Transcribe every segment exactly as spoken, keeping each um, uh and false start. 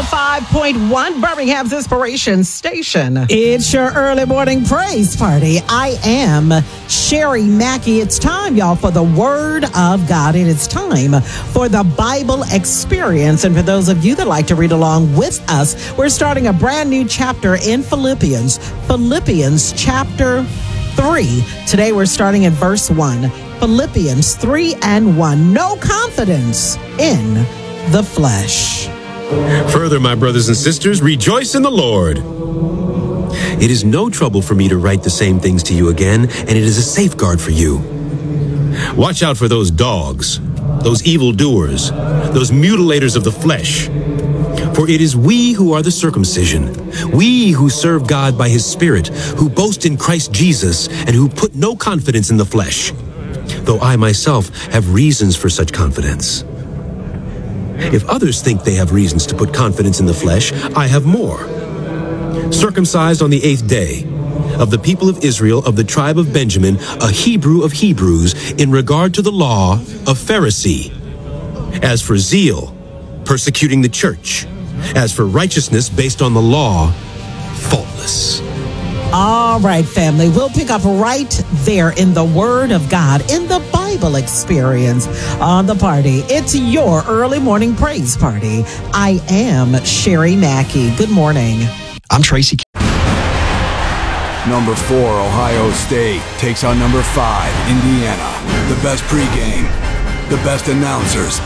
five point one, Birmingham's Inspiration Station. It's your early morning praise party. I am Sherry Mackey. It's time, y'all, for the Word of God. It is time for the Bible Experience. And for those of you that like to read along with us, we're starting a brand new chapter in Philippians. Philippians chapter three. Today we're starting at verse one. Philippians three and one. No confidence in the flesh. Further, my brothers and sisters, rejoice in the Lord. It is no trouble for me to write the same things to you again, and it is a safeguard for you. Watch out for those dogs, those evildoers, those mutilators of the flesh. For it is we who are the circumcision, we who serve God by his Spirit, who boast in Christ Jesus, and who put no confidence in the flesh, though I myself have reasons for such confidence. If others think they have reasons to put confidence in the flesh, I have more. Circumcised on the eighth day, of the people of Israel, of the tribe of Benjamin, a Hebrew of Hebrews, in regard to the law, a Pharisee. As for zeal, persecuting the church. As for righteousness based on the law, faultless. All right, family, we'll pick up right there in the Word of God, in the Bible Experience on the party. It's your early morning praise party. I am Sherry Mackey. Good morning. I'm Tracy. Number four, Ohio State takes on number five, Indiana. The best pregame, the best announcers.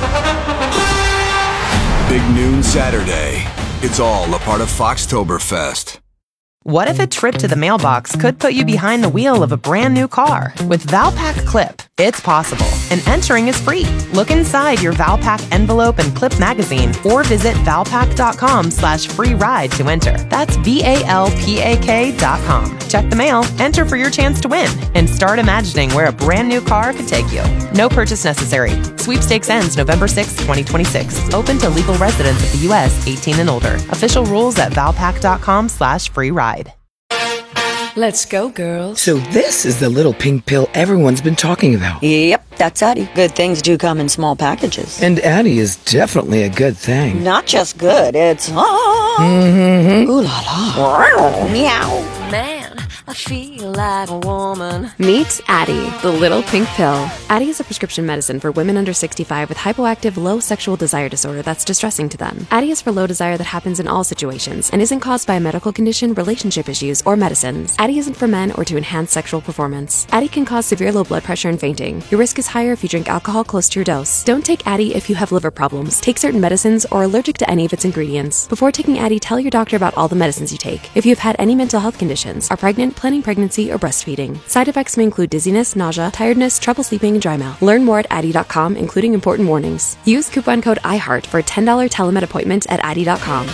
Big noon Saturday. It's all a part of Foxtoberfest. What if a trip to the mailbox could put you behind the wheel of a brand new car? With Valpak Clip, it's possible, and entering is free. Look inside your Valpak envelope and clip magazine, or visit valpak.com slash free ride to enter. That's V-A-L-P-A-K dot com. Check the mail, enter for your chance to win, and start imagining where a brand new car could take you. No purchase necessary. Sweepstakes ends November sixth, twenty twenty-six. Open to legal residents of the U S eighteen and older. Official rules at valpak.com slash free ride. Let's go, girls. So this is the little pink pill everyone's been talking about. Yep, that's Addie. Good things do come in small packages. And Addie is definitely a good thing. Not just good, it's... Ah, mm-hmm. Ooh la la. Meow. Man, I feel like a woman. Meet Addie, the little pink pill. Addie is a prescription medicine for women under sixty-five with hypoactive low sexual desire disorder that's distressing to them. Addie is for low desire that happens in all situations and isn't caused by a medical condition, relationship issues, or medicines. Addie isn't for men or to enhance sexual performance. Addie can cause severe low blood pressure and fainting. Your risk is higher if you drink alcohol close to your dose. Don't take Addie if you have liver problems, take certain medicines, or are allergic to any of its ingredients. Before taking Addie, tell your doctor about all the medicines you take. If you have had any mental health conditions, are pregnant, planning pregnancy, or breastfeeding. Side effects may include dizziness, nausea, tiredness, trouble sleeping, and dry mouth. Learn more at Addie dot com, including important warnings. Use coupon code IHEART for a ten dollars telemed appointment at Addie dot com.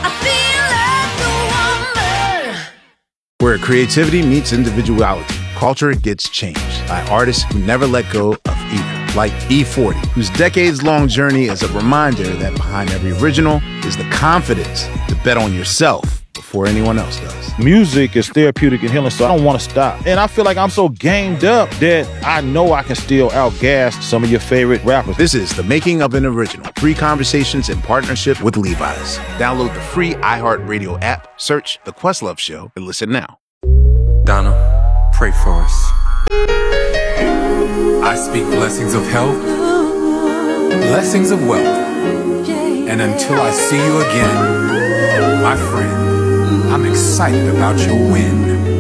Where creativity meets individuality, culture gets changed by artists who never let go of either. Like E forty, whose decades-long journey is a reminder that behind every original is the confidence to bet on yourself before anyone else does. Music is therapeutic and healing, so I don't want to stop. And I feel like I'm so gamed up that I know I can still outgas some of your favorite rappers. This is The Making of an Original. Three conversations in partnership with Levi's. Download the free iHeartRadio app, search The Questlove Show, and listen now. Donna, pray for us. I speak blessings of health, blessings of wealth, and until I see you again, my friend, I'm excited about your win.